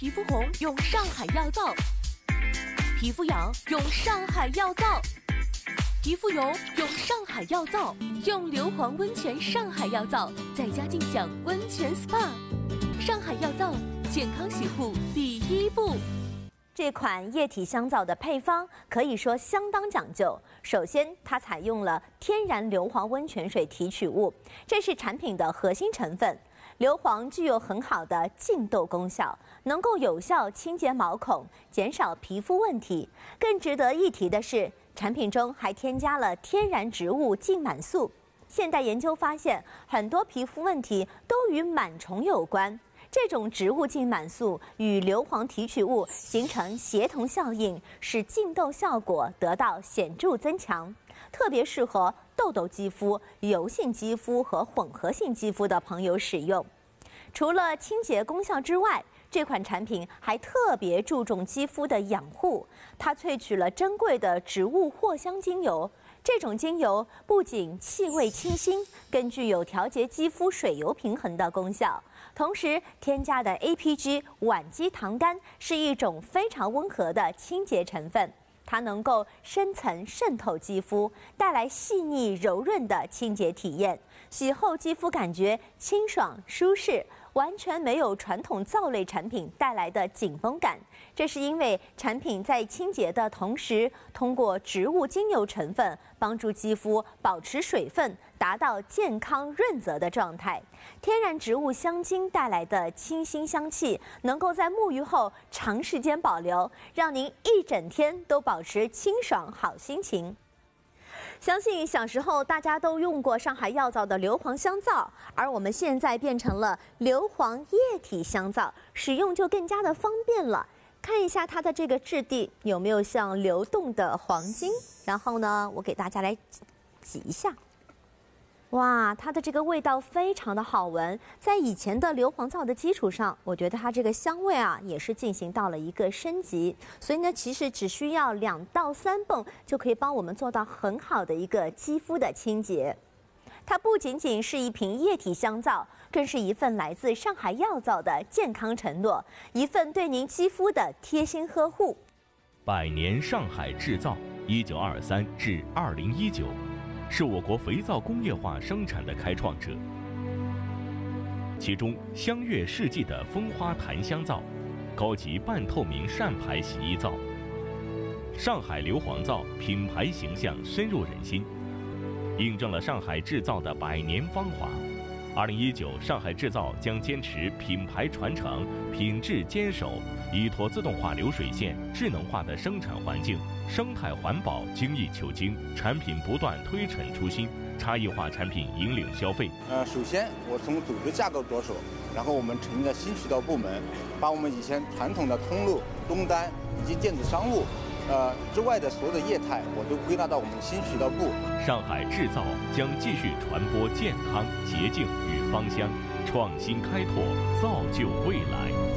皮肤红用上海药皂，皮肤痒用上海药皂，皮肤油用上海药皂，用硫磺温泉上海药皂，在家尽享温泉 SPA。上海药皂，健康洗护第一步。 这款液体香皂的配方可以说相当讲究。首先，它采用了天然硫磺温泉水提取物，这是产品的核心成分。硫磺具有很好的净痘功效，能够有效清洁毛孔，减少皮肤问题。更值得一提的是，产品中还添加了天然植物净螨素。现代研究发现，很多皮肤问题都与螨虫有关。这种植物净螨素与硫磺提取物形成协同效应，使净痘效果得到显著增强，特别适合痘痘肌肤、油性肌肤和混合性肌肤的朋友使用。除了清洁功效之外，这款产品还特别注重肌肤的养护，它萃取了珍贵的植物藿香精油。这种精油不仅气味清新，更具有调节肌肤水油平衡的功效。同时，添加的 APG 烷基糖苷是一种非常温和的清洁成分，它能够深层渗透肌肤，带来细腻柔润的清洁体验。洗后肌肤感觉清爽舒适，完全没有传统皂类产品带来的紧绷感。这是因为产品在清洁的同时，通过植物精油成分帮助肌肤保持水分，达到健康润泽的状态。天然植物香精带来的清新香气，能够在沐浴后长时间保留，让您一整天都保持清爽好心情。相信小时候大家都用过上海药皂的硫磺香皂，而我们现在变成了硫磺液体香皂，使用就更加的方便了。看一下它的这个质地有没有像流动的黄金，然后呢，我给大家来挤一下。哇，它的这个味道非常的好闻，在以前的硫磺皂的基础上，我觉得它这个香味啊也是进行到了一个升级，所以呢，其实只需要2到3泵就可以帮我们做到很好的一个肌肤的清洁。它不仅仅是一瓶液体香皂，更是一份来自上海药皂的健康承诺，一份对您肌肤的贴心呵护。 100年上海制造，1923至2019。是我国肥皂工业化生产的开创者，其中香悦世纪的蜂花檀香皂，高级半透明扇牌洗衣皂，上海硫磺皂品牌形象深入人心，印证了上海制造的100年芳华。2019，上海制造将坚持品牌传承、品质坚守，依托自动化流水线、智能化的生产环境、生态环保精益求精，产品不断推陈出新，差异化产品引领消费。 首先我从组织架构着手，然后我们成立了新渠道部门，把我们以前传统的通路、东单以及电子商务之外的所有的业态，我都归纳到我们新渠道部。 上海制造将继续传播健康、洁净与芳香，创新开拓，造就未来。